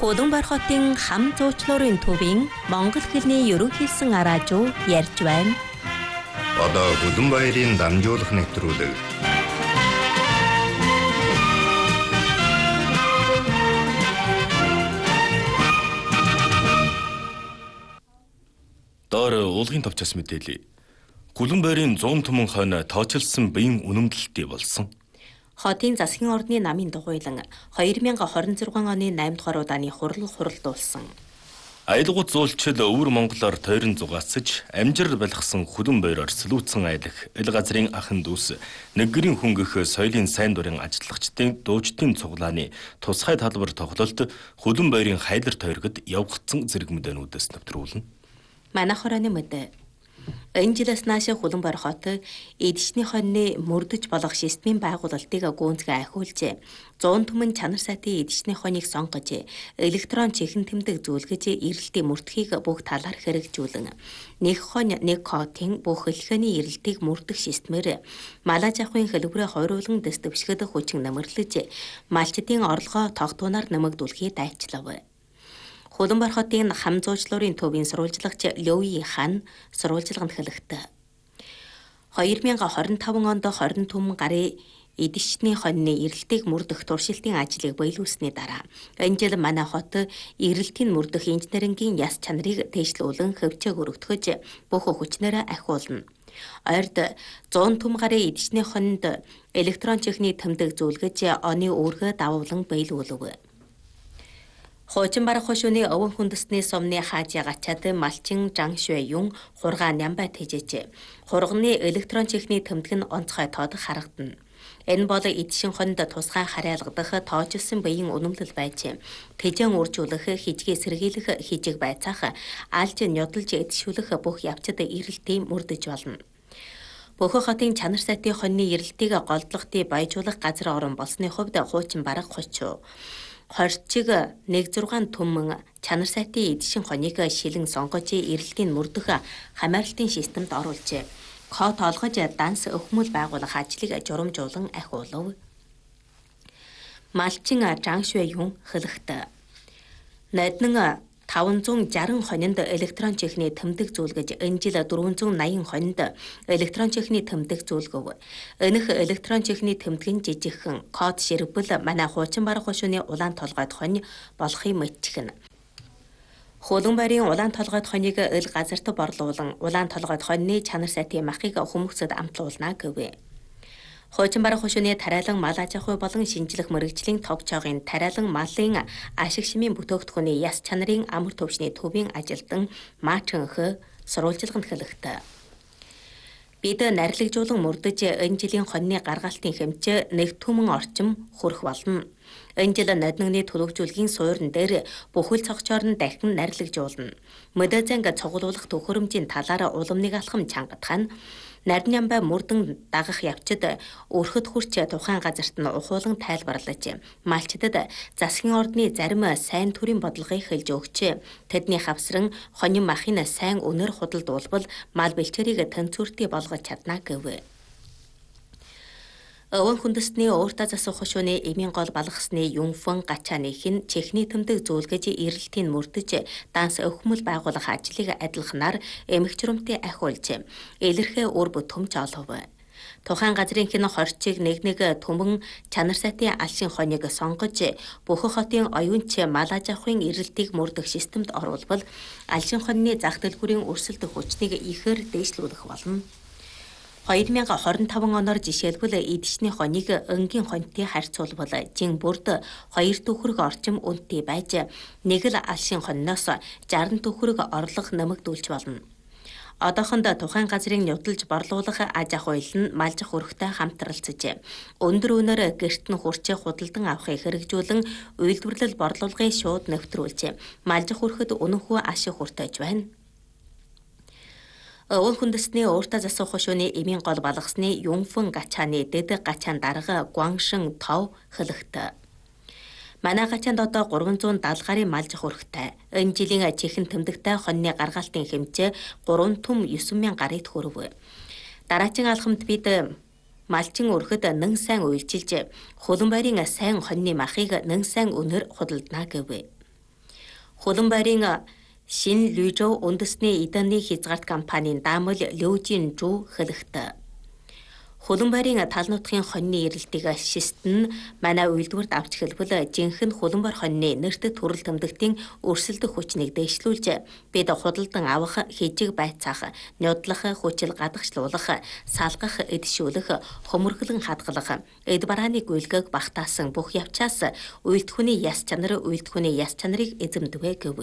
Хуланбар хотын хам зуучлуурын төвийн Монгол хэлний ерөнхийлсөн араажуу ярьж байна. Одоо Хуланбаярын дамжуулах нэвтрүүлэг. Доор уулгын товчос мэдээлье. Хуланбаярын 100 түмэн хойно тооцолсон биеийн үнэмлэлтий болсон. Хотын засгийн ордны намын дугуйлан 2026 оны 8 дугаар удааны хурал хуралдуулсан. Аялагууд зуулчил өвөр Монголоор тойрон зугаацж амжир балхсан Хуланбаяраар сүлүүцэн аялах ил газрын ахын дүүс нэггэрийн хөнгөх соёлын сайн дурын ажиллагчдын дуучдын цуглааны тусгай талбар тоглолт Хуланбаярын хайлар тойрогт явагдсан зэрэг мэдээнүүдээс нэвтрүүлнэ. Манай хорооны мэдээ. Энэ жилээс нааш Хуланбар хот эдшний хоньны мөрдөж болох системийн байгуулалтыг гүнзгий ахиулж 100 түмэн чанар сайтын эдшний хоньыг сонгож электрон чихэн тэмдэг зөвлгөж эрэлтийн мөрдөхийг бүх талаар хэрэгжүүлэн нэг хонь нэг кодын бүх хэлхээний эрэлтийг мөрдөх системээр малаж авахын хэлбэрээ хойруулан дэс дэвшгэд хүчин нэмэрлэж малчдын орлогоо тогтуунаар нэмэгдүүлэхийг дайчлав. Хуланбар хотын хам зуучлуурын төвийн сурвалжлагч Лёи Хан сурвалжлаганд хэлэхдээ 2025 онд 20 түмэн гарын эдшний хоньны эрэлтийг мөрдөх туршилтын ажлыг биелүүлсэний дараа энэ жил манай хот эрэлтийн мөрдөх инженерингийн яс чанарыг дэвшлүүлэн хөвчөг өргөтгөж бүх хүчнээрээ ахиулна. Ойрд 100 түмэн гарын эдшний хоньд электрон чихний тэмдэг зөвлгөж оны үүргээ давуулан биелүүлв. Хуучин барах хошууны өвөн хүндэсний сумны хаажи гачаад малчин Жан Шуэюн хургаа нямбай тэжээч. Хурганы электрон чихний тэмдэг нь онцгой тоодох харагдана. Энэ бол эдшин хонд тусгай харьяалгадах тоочилсон биеийн үнэмлэл байж тэжэн үржүүлэх хижгээ сэргийлэх хижиг байцаах алж нёдолж эдшүүлэх бүх явцад эрэлтийн мөрдөж болно. Бөхөх хотын чанар сайтын хоньны эрэлтийг голдлохтыг баяжуулах газар орон болсны хувьд хуучин барах 30%. Хорчиг 16 түмэн чанар сайтын эдшин хоньыг шилэн сонгож эрэлтийн мөрдөх хамаарлалтын системд оруулжээ. Код олгож данс өхмөл байгуулах ажлыг журамжуулан ахиулав. Малчин Жан Шуэюн хэлэхдээ найднан 560 хонинд электрон чихний тэмдэг зөвлгөж энэ жил 480 хонинд электрон чихний тэмдэг зөвлгөв. Энэх электрон чихний тэмдэг нь жижигхэн код ширхбэл манай хуучин барах хошууны улаан толгойд хонь болохыг мэдчихнэ. Хуланбаярын улаан толгойд хоньыг ил газарт борлуулан улаан толгойд хоньны чанар сайтын махыг хүмүүцэд амтлуулна гэв. Хуучин барах хошууны тариалан мал аж ахуй болон шинжлэх мэргэжлийн тогтоогын тариалан малын ашиг шимийн бүтээгдэхүүний яс чанарын амар төвчний төвийн ажилтан Маачинх сурвалжлаганд хэлэхдээ бид нарлагжуулан мөрдөж энэ жилийн хоньны гаргалтын хэмжээ нэг түмэн орчим хүрэх болно. Энэ жил нодногны төлөвжүүлгийн суурин дээр бүхэл цогцоор нь дахин нарлагжуулна. Мэдээ занг цуглуулах төхөөрөмжийн талаар уламныг алхам чангадах нь нарнямбай мөрдөн дагах явцад өрхөд хүрч тухайн газарт нь ухуулан тайлбарлаж малчдад засгийн ордны зарим сайн төрийн бодлогыг хэлж өгч тэдний хавсран хонин махын сайн үнэр худалдуулбал мал бэлчээрийг тэнцвэртэй болгож чадна гэв. Өвөн хүндэсний ууртаа засах хошууны эмийн гол балгасны Юнфэн гачааных нь чихний тэмдэг зөвлгөж эрэлтийн мөрдөж данс өхмөл байгуулах ажлыг адилханаар эмх журамтай ахиулж илэрхээ үр бүтэмж олов. Тухайн газрын хэн хорчиг нэг түмэн чанар сайтын алшин хоньыг сонгож бөхөх хотын оюунч мал аж ахуйн эрэлтийг мөрдөх системд оруулбал алшин хоньны зах дэлгүүрийн өрсөлдөх хүчнийг ихээр дээшлүүлэх болно. 2025 оноор жишээлбэл эдшний хоньыг өнгийн хоньтой харьцуулбал жин бүрд 2 төгрөг орчим үнэтэй байж нэг л алшин хоньноос 60 төгрөг орлого нэмэгдүүлж болно. Одоохонд тухайн газрын нюталж борлуулах аж ахуйл нь малжих өрхтэй хамтралцаж өндөр үнээр гэрт нь хурцээ худалдан авахыг хэрэгжүүлэн үйлдвэрлэл борлуулгыг шууд нэвтрүүлж малжих өрхөд үнэнхүү ашиг хүртэж байна. Өвөн хүндэсний ууртаа засах хошууны эмийн гол балгасны Юнфэн гачааны дэд гачаан дарга Гуаншин Тов хэлэхдээ манай гачаанд одоо 370 гарын малжих өрхтэй. Энэ жилийн чихэн тэмдэгтэй хоньны гаргалтын хэмжээ 3 түм 9,000 гарыг хүрв. Дараагийн алхамд бид малчин өрхөд нэн сайн уйлчилж Хуланбаярын сайн хоньны махыг нэн сайн үнэр худалдана гэв. Хулан байрын Шин Лүжоу үндэсний эдний хязгаарт компанийн даамал Лёжин Жу хэлэхдээ хулан байрын тал нутгийн хоньны эрэлтийг шистэн манай үйлдвэрт авч хэлбэл жинхэнэ хулан байр хоньны нэрт төрөл тэмдэгтийн өрсөлдөх хүчнийг дэвшлүүлж бид худалдан авах, хижиг байцаах, нёдлох, хүчил гадагшлуулах, салгах, эдшүүлэх, хөмөргөлөн хадгалах, эд барааны гүйлгээг багтаасан бүх явчаас үйлдвэхний яс чанарыг эзэмдвэ гэв.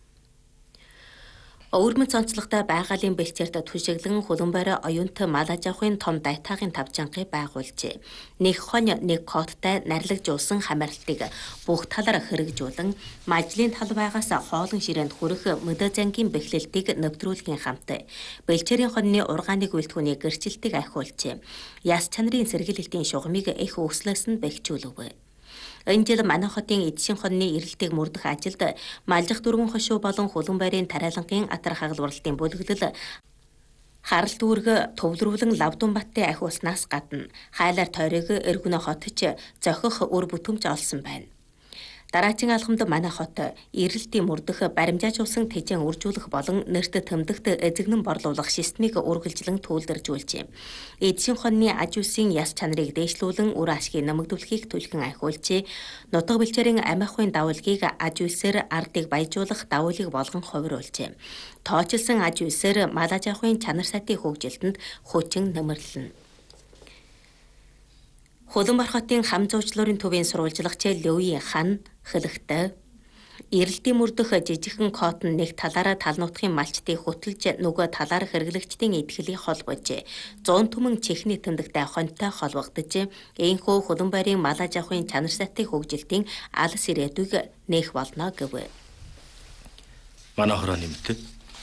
Өвөрмөц онцлогтой байгалийн бэлчээрт түшиглэн хулан байр оюунт малажавхын том дайтаагийн тавчанхыг байгуулжээ. Нэг хонь нэг кодтай нарлагжуулсан хамааралтыг бүх талаар хэрэгжүүлэн мажлын тал байгаас хоолон ширээнд хүрэх мөдө зангийн бэхлэлтийг нэвтрүүлгийн хамт бэлчээрийн хоньны ургааныг үйлдвэхний гэрчлэлтийг ахиулжээ. Яс чанарын сэргийлэлтийн шугамыг их өслөөс нь бэхжүүлв. Энэ жил манай хотын эдшин хоньны эрэлтийг мөрдөх ажилд малжих дөрвөн хошуу болон хулан байрын тариалангийн атар хагалбарлалтын бүлэглэл харалт үүрэг төвлөрүүлэн Лавдун баттын ахиулснаас гадна хайлаар тойрог эргөнө хотч зохих өр бүтэмж олсон байна. Дараагийн алхамд манай хот эрэлтийн мөрдөх баримжаажуулсан тэжээн үржүүлэх болон нэрт тэмдэгт эзэгнэн борлуулах системийг үргэлжлэн төлөвлөжүүлжээ. Эдшин хоньны аж үйлсийн яс чанарыг дээшлүүлэн үр ашгийг нэмэгдүүлэхийг түлхэн ахиулжээ. Нутаг бэлчээрийн амиахын давалгийг аж үйлсээр ардыг баяжуулах давуулыг болгон хувируулжээ. Тооцолсон аж үйлсээр малажавхын чанар сайтын хөгжилтөнд хүчин нэмэрлэнэ. Хулан байр хотын хам зуучлалын төвийн сурвалжлагч Лёи Хан хэлэхдээ эрэлтийн мөрдөх жижигхэн котн нэг талаараа тал нутгийн малчтыг хөтөлж нөгөө талаар хэрэглэгчдийн идгэлийг холбож 100 түмэн чихний тэмдэгтэй хоньтой холбогдож энэхүү хулан байрын малаж авахын чанар сайтын хөгжилтийн алс ирээдүйг нээх болно гэв. Манай хороо нэмэлт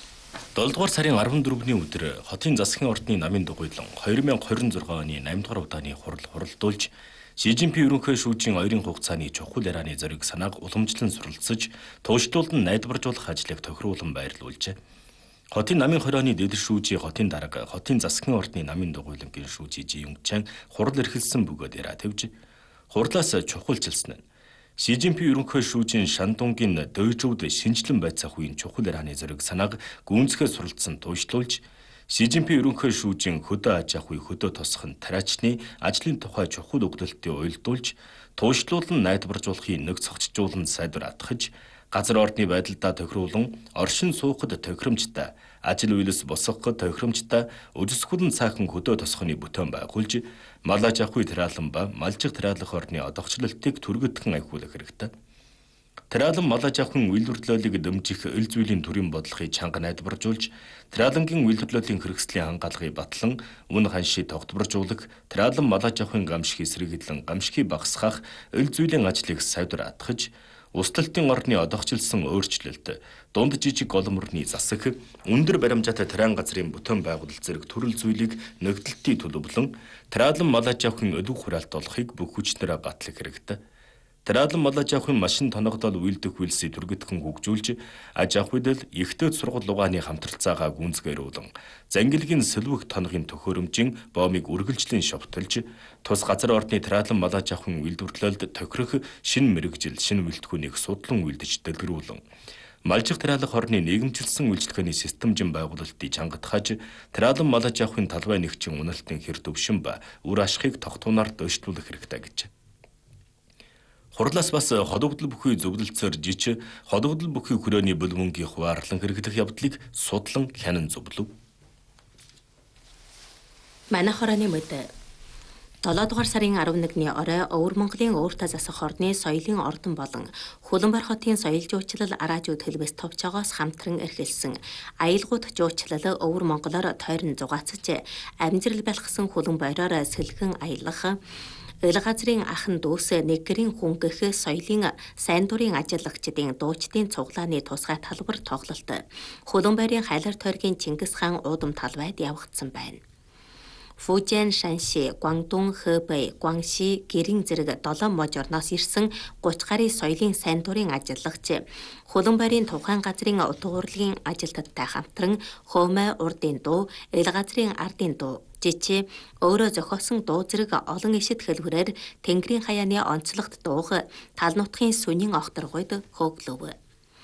7 дугаар сарын 14-ний өдөр хотын засгийн ордны намын дугуйлан 2026 оны 8 дугаар удааны хурал хуралдуулж Ши Жинпин ерөнхий шүүжийн ойрын хугацааны чухал ярианы зориг санааг уламжлан суралцж туушдуулан найдваржуулах ажлыг тохируулан байрлуулжээ. Хотын намын хорооны дэдэр шүүжийн хотын дарга хотын засгийн ордны намын дугуйлангийн шүүжий Жи Юнгчан хурал эрхэлсэн бөгөөд яриа тавьж хурлаас чухалчилсан нь Ши Жинпин ерөнхий шүүжийн Шандунгийн Дойжууд шинжилэн байцаах үеийн чухал ярианы зориг санааг гүнзгий суралцсан туушдуулж Ши Жинпин ерөнхий шүүжийн хөдөө аж ахуй хөдөө тосхон тариачны ажлын тухай чухал өгдөлтөд уялдуулж туушдлуулан найдваржуулахын нэг цогцжуулан сайдвар атгах, газар ордны байдалдаа тохируулан оршин суухад тохиромжтой, ажил үйлс босгоход тохиромжтой үдэсгүүлэн цаахан хөдөө тосхоны бүтээн байгуулж мал аж ахуй тариалан ба малжих тариалах орны одогчлолтыг түргэтгэн ахиулах хэрэгтэй. Тариалан мал аж ахуйн үйлдвэрлэлийг дэмжих эл зүйлийн төрийн бодлогыг чанга найдваржуулж, тариалангийн үйлдвэрлэлийн хэрэгслийн хангалагыг батлан, үн ханшийг тогтворжуулах, тариалан мал аж ахуйн гамшигыг сэргийлэн гамшигыг багасгах эл зүйлийн ажлыг сайдвар атгах, усталтын орны одогчилсан өөрчлөлт, дунд жижиг голоморны засаг, өндөр баримжаатай тариан газрын бүтээн байгуулалт зэрэг төрөл зүйлийг нөхдөлтийн төлөвлөн, тариалан мал аж ахуйн өдөх хураалт олохыг бүх хүчнээрээ батлах хэрэгтэй. Тариалан мал аж ахуйн машин тоногдол үйлдэх үйлсийг түргэтгэн хөгжүүлж, аж ахуйд ихтэй сургал угааны хамтралцаагаа гүнзгийрүүлэн, зангилгийн сэлвэх тоногийн төхөөрөмжийн боомыг үргэлжлэн шовтолж, тус газар ордны тариалан мал аж ахуйн үйлдвэрлэлд тохирох шинэ мэрэгжил, шинэ үйлдвэхүүнийг судлан үйлдэж дэлгэрүүлэн, малжих тариалах орны нийгэмчилсэн үйлчлэгээний системжин байгуулалтыг чангатгаж, тариалан мал аж ахуйн талбай нэгчин үнэлтийн хэр төвшин ба үр ашигыг тогтвороор дөштлүүлэх хэрэгтэй гэж. Хурлаас бас холбогдол бүхий зөвлөлцөөр жиж, холбогдол бүхий хүрээний бүлгүнгийн хуваарлан хэрэглэх явдлыг судлан хянан зөвлөв. Манай хорооны мэд 7 дугаар сарын 11-ний орой Өвөр Монголын өөртөө засах орны соёлын ордон болон Хулан байр хотын соёл жуучлал араажууд хэлбэс товчоогоос хамтран эрхэлсэн аялгууд жуучлал Өвөр Монголоор тойрон зугаацж амжилт байлгасан Хулан байраар сэлгэн аялах эл газрын ахан дүүс нэг гэрийн хүн гэх соёлын сайн дурын ажиллагчдын дуучдын цуглааны тусгай талбар тоглолт Хулан байрын хайлар тойргийн Чингис хаан уудам талбайд явагдсан байна. Фужэн, Шанши, Гуандун, Хэбэй, Гуанши гэрийн зэрэг 7 можорноос ирсэн 30 гаруй соёлын сайн дурын ажиллагч Хулан байрын тухайн газрын утгуурлын ажилтнтай хамтран Хөөмэй урдын дуу, эл газрын ардын дуу, жичи өөрөө зохиосон дуу зэрэг олон ишид хэлбэрээр Тэнгэрийн хаяаны онцлогт дууг тал нутгийн сүнийн огторгойд хөглөв.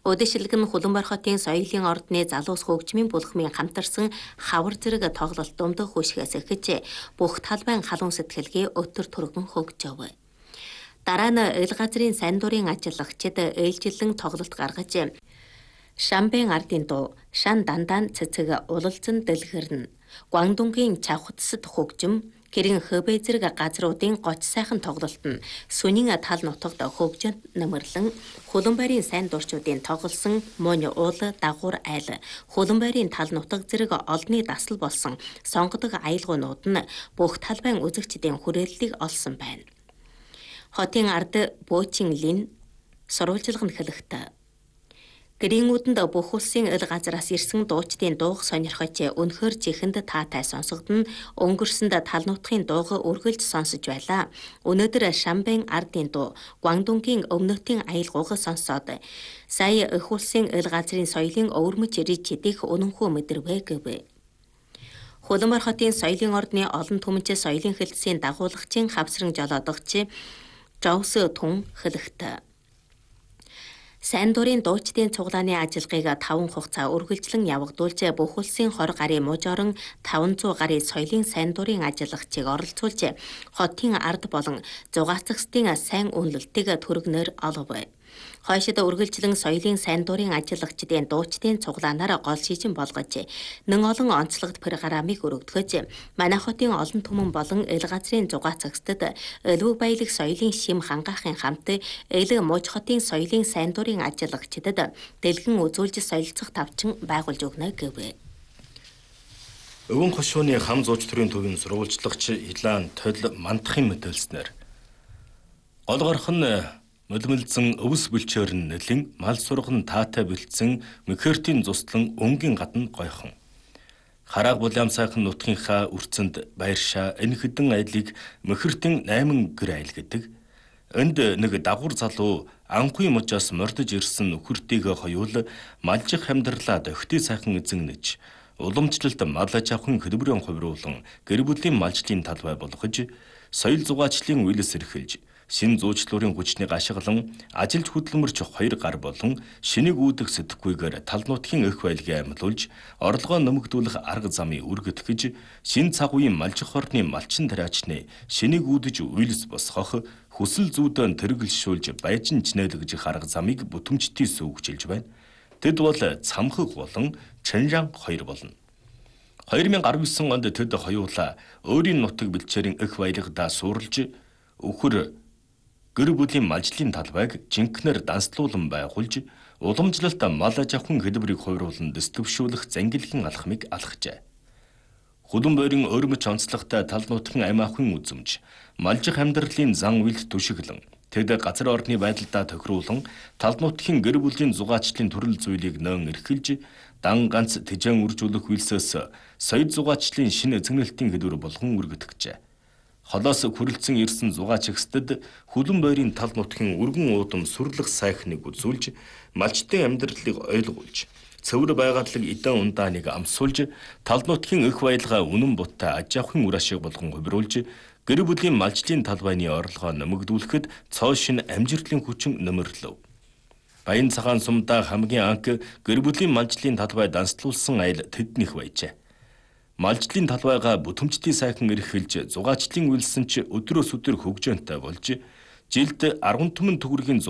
Удашилэг нь Хуланбар хотын соёлын ордны залуус хөгжмийн бүлхмийн хамтарсан хавар зэрэг тоглолт дундах хүшгээс эхэж бүх талбайн халуун сэтгэлгээ өтөр түргэн хөгжөв. Дараа нь ил газрын сайн дурын ажиллагчид ээлжилэн тоглолт гаргаж Шамбэн ардын дуу Шан дандан цэцэг улалзан дэлгэрнэ. Гуандунгийн чавхцсад хөгжим гэрэн Хэбэй зэрэг газруудын гоч сайхан тоглолт нь сүнийн тал нутагт хөгжөнд нэмэрлэн Хуланбайрын сайн дурчуудын тоглосон мөн уул дагуур айл Хуланбайрын тал нутаг зэрэг олонний дасал болсон сонгодог аялгуунууд нь бүх талбайн үзэгчдийн хүрээллийг олсон байна. Хотын ард Бөөчин лин сурвалжилга нь хэлэхдээ гэрийн үдэнд бүх улсын ил газраас ирсэн дуучдын дууг сонирхож өнөхөр чихэнд таатай сонсогдно өнгөрсөнд тал нутгийн дууг үргэлж сонсож байлаа. Өнөөдөр Шамбэн ардын дуу Гуандунгийн өмнөдийн аялгууг сонсоод сая их улсын ил газрын соёлын өвөрмөж ирж идэх үнэнхүү мэдэрвэ гэв. Хуланбар хотын соёлын ордны олон түмэнч соёлын хэлтсийн дагуулагчийн хавсран жолоодогч Жовс Тун хэлэхдээ сайн дурын дуучдын цуглааны ажиллагааг 5 хугацаа үргэлжлэн явагдуулж бүх улсын 20 гарын мужорон 500 гарын соёлын сайн дурын ажиллагчийг оролцуулж хотын ард болон зугаацагчдын сайн үнэлтийг түргэнээр олов. Хойшид үргэлжлэн соёлын сайн дурын ажиллагчдын дуучдын цуглаанаар гол шижин болгож нэн олон онцлогт программыг өргөдгөж манай хотын олон түмэн болон ил газрын зугаацагчдад элүү баялаг соёлын шим хангаахын хамт ил муж хотын соёлын сайн дурын ажиллагчдад дэлгэн үзүүлж солилцох тавчин байгуулж өгнө гэв. Өвөн хошууны хам зууч төрийн төвийн сурвалжлагч Илан Тол мандахын мэдээлснээр гол гарах нь мөлмөлдсөн өвс бүлчээр нь нэлэн мал сурган таатай бэлдсэн мөхөртийн зуслан өнгийн гадна гойхон. Харааг булаам сайхан нутгийнхаа үрцэнд баяршаа энэ хэдэн айлыг мөхөртийн 8 гэр айл гэдэг. Энд нэг дагуур залуу анхуй мужаас мордож ирсэн нөхөртийг хоёул малжих амьдралаа дохтой сайхан эзэгнэж уламжлалт мал аж ахуйн хөдөлмөрийн хувируулан гэр бүлийн малжлын талбай болгож соёл зугаачлалын үйлс эрхэлж шин зуучлуурын хүчнийг ашиглан ажилч хөдөлмөрч 2 гар болон шинийг үүдэх сэтгэхүйгээр тал нутгийн эх байлгийг амьлуулж орлогоо нэмэгдүүлэх арга замыг үргэтгэж шин цаг үеийн малжих орны малчин тариачны шинийг үүдэж үйлс босгох хүсэл зүйдэн тэргэлшүүлж байжин чинэлгэж арга замыг бүтэмжтэй сүүгчилж байна. Тэд бол цамхаг болон Чанжан 2 болно. 2019 онд тэд хоёулаа өөрийн нутаг бэлчээрийн эх баялагдаа суурилж өхөр гэр бүлийн малжлын талбайг жинхнэр данслуулан байгуулж уламжлалт мал аж ахуйн хөдөлмөрийг хувируулан дэслэвшүүлэх зангилхийн алхмыг алхажээ. Хуланбайрын өрмөч онцлогтой тал нутгийн амь ахуйн үзэмж малжих амьдралын зан үйлд түшиглэн тэд газар орны байдалдаа тохируулан тал нутгийн гэр бүлийн зугаачлалын төрөл зүйлийг нэн эрхэлж дан ганц тэжээн үржүүлэх үйлсээс соёл зугаачлалын шинэ эзэгнэлтийн хөдөлмөр болгон үргэтгэжээ. Холоос хүрэлцэн ирсэн зугаачигчдад Хуланбайрын тал нутгийн өргөн уудам сүрлэх сайхныг үзүүлж малчтын амьдралыг ойлгуулж цэвэр байгадлаг эдэн ундааныг амсуулж тал нутгийн эх баялгаа үнэн буттай аж ахуйн үр ашиг болгон хувируулж гэр бүлийн малжлын талбайны орлогоо нэмэгдүүлэхэд цоо шин амжилтын хүчин нэмэрлэв. Баян цагаан сумдаа хамгийн анх гэр бүлийн малжлын талбай данслуулсан айл тэднийх байжээ. Малжлын талбайгаа бүтэмжтэй сайхан эрхэлж зугаачлалын үйлсэн ч өдрөөс өдөр хөгжөөнтэй болж жилд 10 түмэн төгрөгийн